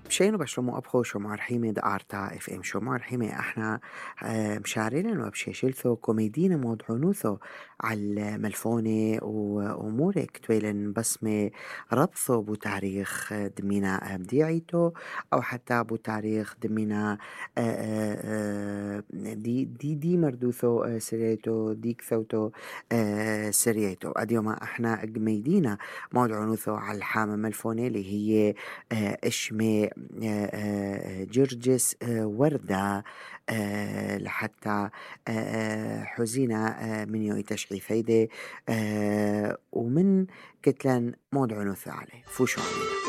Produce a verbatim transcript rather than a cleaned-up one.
بشيء بشلومو أبخو شو معرحيمة دا آرتا اف ام شو معرحيمة احنا آه، مشاعرين وبشيشلثو كوميدينا موضوعنوثو على ملفونة وأمورك تويلن بسمة ربطو بو تاريخ دمينا بديعيتو أو حتى بو تاريخ دمينا آه، آه، آه، دي دي دي مردوثو آه، سريتو ديك ثوتو آه، سريتو أديوما احنا قميدينا موضوعنوثو على الحامة ملفونة اللي هي آه، إشمي آه، آه، جرجس آه، وردة آه، لحتى آه، آه، حزينة آه، من يوي تشعي فايدة آه، ومن كتلان مود عنوث عليه فوشو علينا.